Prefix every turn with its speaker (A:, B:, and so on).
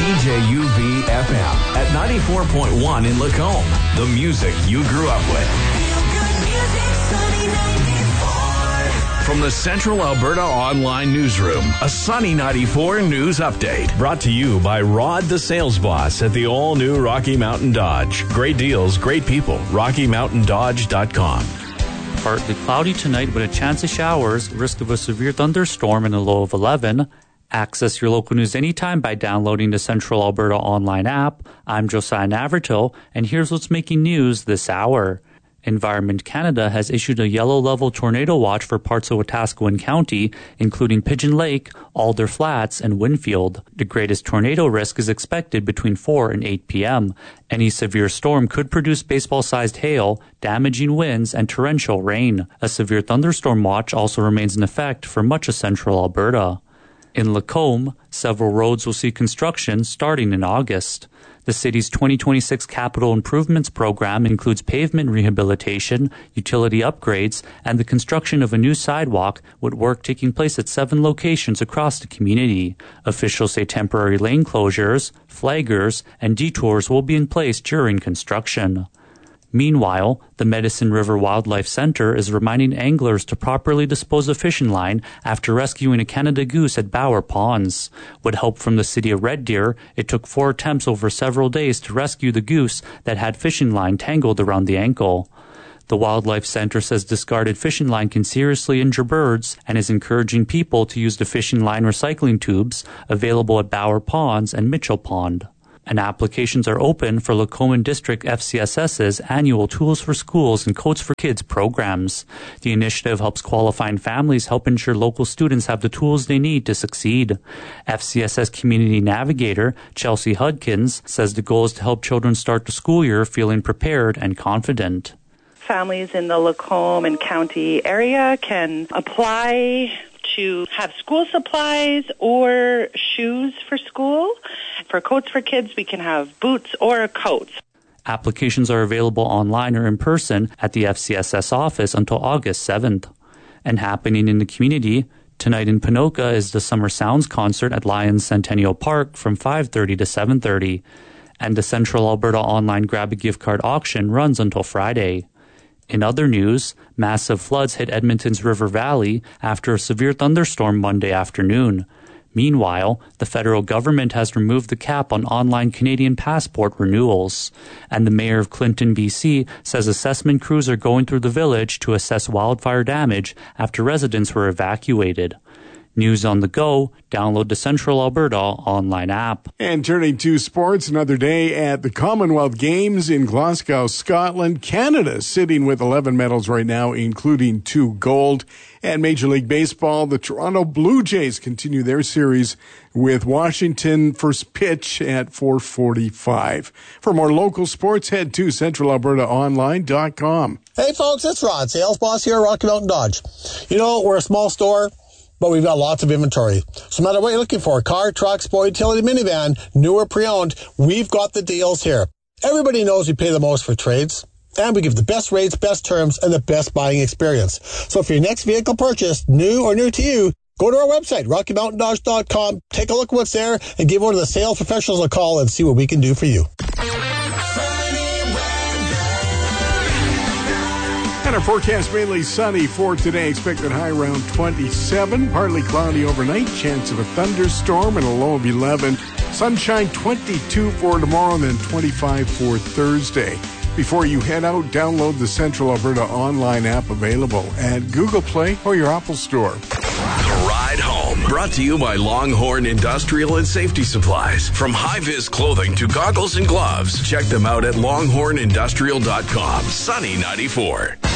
A: CJUV FM at 94.1 in Lacombe. The music you grew up with. From the Central Alberta Online Newsroom, a Sunny 94 news update. Brought to you by Rod the Sales Boss at the all-new Rocky Mountain Dodge. Great deals, great people. RockyMountainDodge.com.
B: Partly cloudy tonight with a chance of showers, risk of a severe thunderstorm and a low of 11. Access your local news anytime by downloading the Central Alberta Online app. I'm Josiah Navertil, and here's what's making news this hour. Environment Canada has issued a yellow-level tornado watch for parts of Wetaskiwin County, including Pigeon Lake, Alder Flats, and Winfield. The greatest tornado risk is expected between 4 and 8 p.m. Any severe storm could produce baseball-sized hail, damaging winds, and torrential rain. A severe thunderstorm watch also remains in effect for much of central Alberta. In Lacombe, several roads will see construction starting in August. The city's 2026 Capital Improvements Program includes pavement rehabilitation, utility upgrades, and the construction of a new sidewalk, with work taking place at 7 locations across the community. Officials say temporary lane closures, flaggers, and detours will be in place during construction. Meanwhile, the Medicine River Wildlife Centre is reminding anglers to properly dispose of fishing line after rescuing a Canada goose at Bower Ponds. With help from the city of Red Deer, it took 4 attempts over several days to rescue the goose that had fishing line tangled around the ankle. The Wildlife Centre says discarded fishing line can seriously injure birds and is encouraging people to use the fishing line recycling tubes available at Bower Ponds and Mitchell Pond. And applications are open for Lacombe District FCSS's annual Tools for Schools and Coats for Kids programs. The initiative helps qualifying families help ensure local students have the tools they need to succeed. FCSS Community Navigator Chelsea Hudkins says the goal is to help children start the school year feeling prepared and confident.
C: Families in the Lacombe and County area can apply to have school supplies or shoes for school. For Coats for Kids, we can have boots or coats.
B: Applications are available online or in person at the FCSS office until August 7th. And happening in the community, tonight in Ponoka is the Summer Sounds concert at Lions Centennial Park from 5:30 to 7:30. And the Central Alberta Online Grab a Gift Card auction runs until Friday. In other news, massive floods hit Edmonton's River Valley after a severe thunderstorm Monday afternoon. Meanwhile, the federal government has removed the cap on online Canadian passport renewals. And the mayor of Clinton, BC, says assessment crews are going through the village to assess wildfire damage after residents were evacuated. News on the go, download the Central Alberta online app.
D: And turning to sports, another day at the Commonwealth Games in Glasgow, Scotland. Canada sitting with 11 medals right now, including 2 gold. And Major League Baseball, the Toronto Blue Jays continue their series with Washington, first pitch at 4:45. For more local sports, head to CentralAlbertaOnline.com.
E: Hey folks, it's Rod, sales boss here at Rocky Mountain Dodge. You know, we're a small store, but we've got lots of inventory. So no matter what you're looking for, car, truck, sport, utility, minivan, new or pre-owned, we've got the deals here. Everybody knows we pay the most for trades, and we give the best rates, best terms, and the best buying experience. So for your next vehicle purchase, new or new to you, go to our website, RockyMountainDodge.com, take a look at what's there, and give one of the sales professionals a call and see what we can do for you.
D: And our forecast mainly sunny for today. Expected high around 27. Partly cloudy overnight. Chance of a thunderstorm and a low of 11. Sunshine 22 for tomorrow and then 25 for Thursday. Before you head out, download the Central Alberta Online app available at Google Play or your Apple Store.
A: The Ride Home, brought to you by Longhorn Industrial and Safety Supplies. From high-vis clothing to goggles and gloves, check them out at longhornindustrial.com. Sunny 94.